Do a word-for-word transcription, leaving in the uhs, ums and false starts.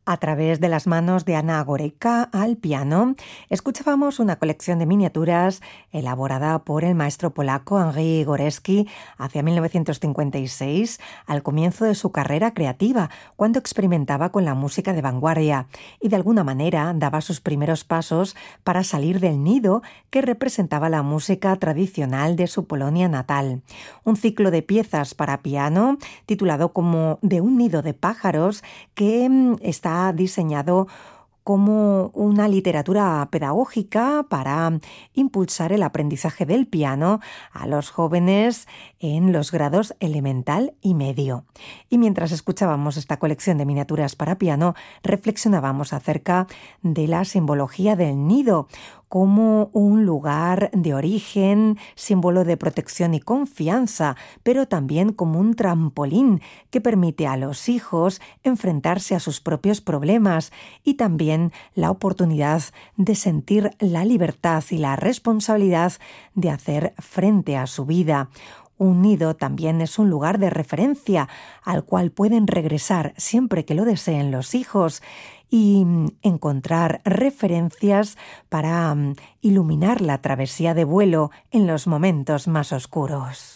A través de las manos de Anna Górecka al piano, escuchábamos una colección de miniaturas elaborada por el maestro polaco Henryk Górecki hacia mil novecientos cincuenta y seis, al comienzo de su carrera creativa, cuando experimentaba con la música de vanguardia y de alguna manera daba sus primeros pasos para salir del nido que representaba la música tradicional de su Polonia natal. Un ciclo de piezas para piano titulado como De un nido de pájaros, que está diseñado como una literatura pedagógica para impulsar el aprendizaje del piano a los jóvenes en los grados elemental y medio. Y mientras escuchábamos esta colección de miniaturas para piano, reflexionábamos acerca de la simbología del nido como un lugar de origen, símbolo de protección y confianza, pero también como un trampolín que permite a los hijos enfrentarse a sus propios problemas y también la oportunidad de sentir la libertad y la responsabilidad de hacer frente a su vida. Un nido también es un lugar de referencia al cual pueden regresar siempre que lo deseen los hijos y encontrar referencias para iluminar la travesía de vuelo en los momentos más oscuros.